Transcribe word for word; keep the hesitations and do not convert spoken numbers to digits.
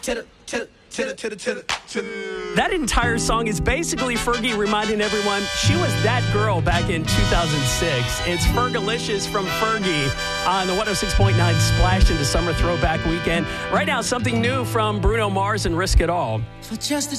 That entire song is basically Fergie reminding everyone she was that girl back in two thousand six. It's Fergalicious from Fergie on the one oh six point nine Splash into Summer Throwback Weekend. Right now, something new from Bruno Mars and Risk It All. For just the